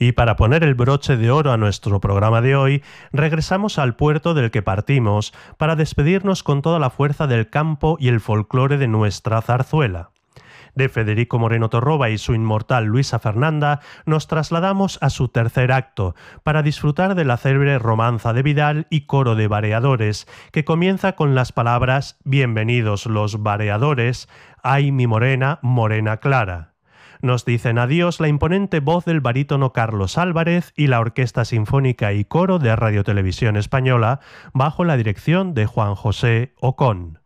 Y para poner el broche de oro a nuestro programa de hoy, regresamos al puerto del que partimos para despedirnos con toda la fuerza del campo y el folclore de nuestra zarzuela. De Federico Moreno Torroba y su inmortal Luisa Fernanda, nos trasladamos a su tercer acto para disfrutar de la célebre romanza de Vidal y coro de vareadores, que comienza con las palabras «Bienvenidos los vareadores, ay mi morena, morena clara». Nos dicen adiós la imponente voz del barítono Carlos Álvarez y la Orquesta Sinfónica y Coro de Radio Televisión Española, bajo la dirección de Juan José Ocón.